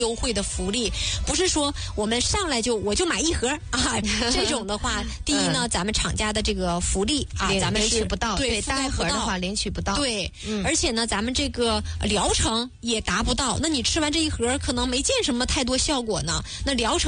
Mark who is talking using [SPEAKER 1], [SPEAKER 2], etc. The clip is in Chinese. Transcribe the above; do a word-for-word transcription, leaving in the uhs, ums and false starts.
[SPEAKER 1] 优惠的福利，不是说我们上来就我就买一盒啊，这种的话，第一呢，嗯、咱们厂家的这个福利啊，咱们
[SPEAKER 2] 领取不到，
[SPEAKER 1] 对，
[SPEAKER 2] 单盒的话领取不到，
[SPEAKER 1] 对，嗯、而且呢，咱们这个疗程也达不到。那你吃完这一盒，可能没见什么太多效果呢，那疗程。